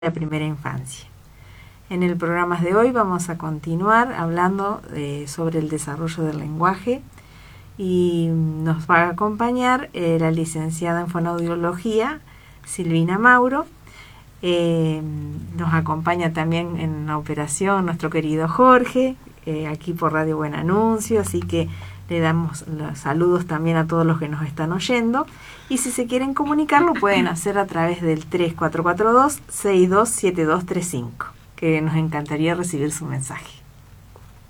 la primera infancia. En el programa de hoy vamos a continuar hablando sobre el desarrollo del lenguaje y nos va a acompañar la licenciada en fonoaudiología Silvina Mauro. Nos acompaña también en la operación nuestro querido Jorge, aquí por Radio Buen Anuncio, así que le damos los saludos también a todos los que nos están oyendo. Y si se quieren comunicar, lo pueden hacer a través del 3442-627235, que nos encantaría recibir su mensaje.